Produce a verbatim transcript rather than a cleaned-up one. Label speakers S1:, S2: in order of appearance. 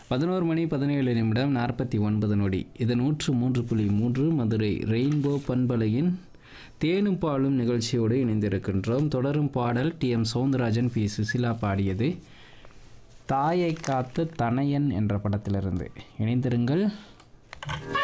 S1: பதினோரு மணி பதினேழு நிமிடம் நாற்பத்தி ஒன்பது நொடி. இது நூற்று மூன்று புள்ளி மூன்று மதுரை ரெயின்போ பண்பலையின் தேனும் பாலும் நிகழ்ச்சியோடு இணைந்திருக்கின்றோம். தொடரும் பாடல் D M Soundararajan, B Susheela பாடியது தாயை காத்து தனையன் என்ற படத்திலிருந்து. இணைந்திருங்கள்.